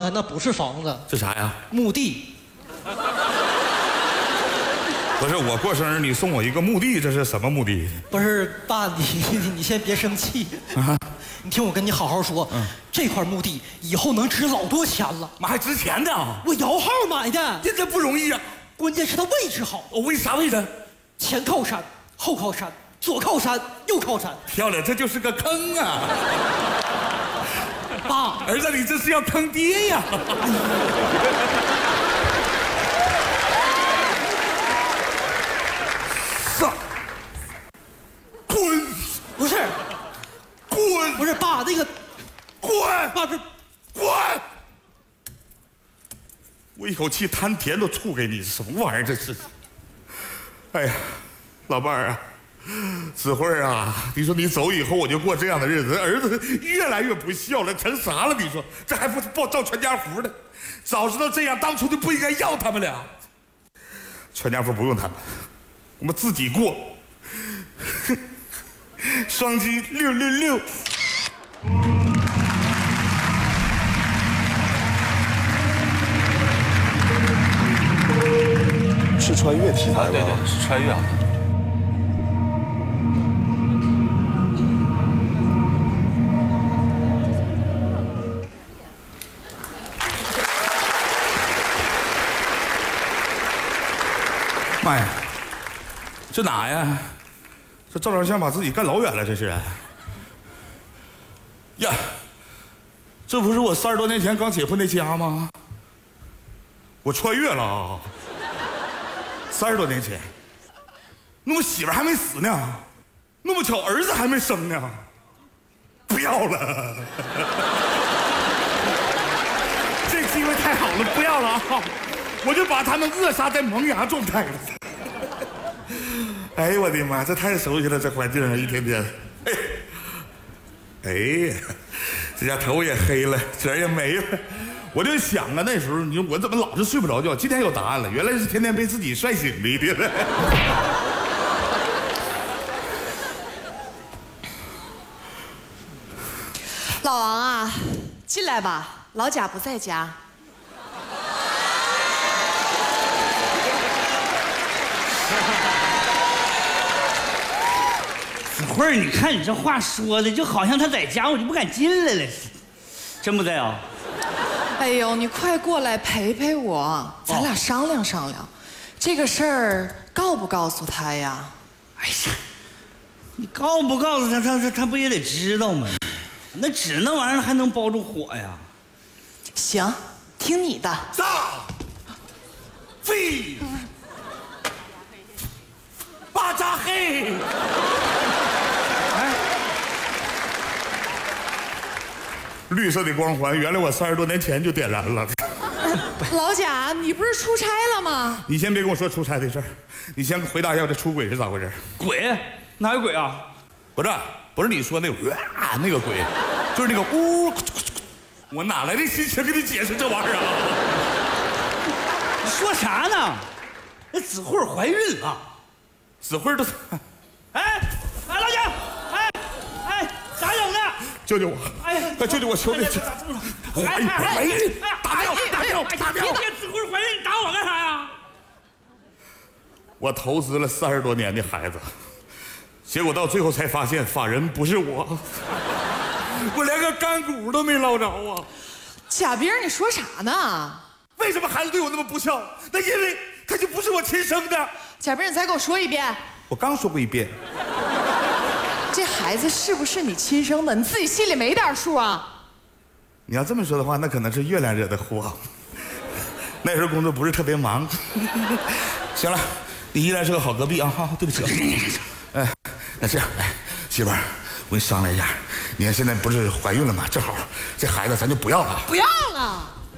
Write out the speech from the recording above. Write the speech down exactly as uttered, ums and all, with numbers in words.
才那不是房子， 这啥呀？ 墓地。 不是我过生日，你送我一个墓地，这是什么墓地？ 不是爸，你你先别生气。啊、你听我跟你好好说，嗯、这块墓地以后能值老多钱了。 妈还值钱呢！ 我摇号买的， 这这不容易啊。 关键是它位置好。 哦，为啥位置？ 前靠山，后靠山，左靠山，右靠山。 漂亮，这就是个坑啊！ 爸， 儿子，你这是要坑爹呀！上，滚！ 不是， 滚！ 不是爸，那个， 滚！ 爸这， 滚！我一口气谈田都吐给你，什么玩意儿这是？哎呀，老伴儿啊，子慧啊，你说你走以后我就过这样的日子，儿子越来越不孝了，成啥了？你说这还不报照全家福呢？早知道这样，当初就不应该要他们俩。全家福不用他们，我们自己过。双击六六六。 是穿越题材吗？ 对对，是穿越啊。 妈呀，这哪呀？这照照相把自己干老远了，这是。呀，这不是我三十多年前刚结婚那家吗？我穿越了啊！三十多年前，那我媳妇还没死呢，那么巧儿子还没生呢，不要了，这机会太好了，不要了啊！我就把他们扼杀在萌芽状态了。哎呦我的妈，这太熟悉了，这环境啊，一天天。哎，哎呀，这家头也黑了，褶也没了。我就想啊，那时候你说我怎么老是睡不着觉？今天有答案了，原来是天天被自己帅醒的。 老王啊，进来吧，老贾不在家。 子慧，你看你这话说的，就好像他在家，我就不敢进来了。真不在啊？ 哎呦，你快过来陪陪我，咱俩商量商量，这个事儿告不告诉他呀？ 哎呀，你告不告诉他，他他他不也得知道吗？那纸那玩意儿还能包住火呀？ 行，听你的。 炸，飞，巴扎黑。绿色的光环，原来我三十多年前就点燃了。 老贾，你不是出差了吗？ 你先别跟我说出差的事儿，你先回答一下我这出轨是咋回事？ 鬼？哪有鬼啊？ 不是，不是你说那个啊那个鬼，就是那个呜。我哪来的心情给你解释这玩意儿啊？ 你说啥呢？那子慧怀孕了， 子慧都…… 哎哎，老贾，哎哎，咋整的？ 救救我！哎，救救我！求你！怀孕，怀孕！打掉，打掉，打掉！ 这子慧怀孕，你打我干啥呀？ 我投资了三十多年的孩子，结果到最后才发现法人不是我，我连个干股都没捞着啊！ 贾冰，你说啥呢？ 为什么孩子对我那么不孝？那因为他就不是我亲生的。 贾冰，你再给我说一遍。 我刚说过一遍。 这孩子是不是你亲生的？你自己心里没点数啊？ 你要这么说的话，那可能是月亮惹的祸。那时候工作不是特别忙。行了，你依然是个好隔壁啊！哈，对不起。哎，那这样，哎，媳妇儿，我跟你商量一下，你看现在不是怀孕了吗？正好这孩子咱就不要了。 不要了。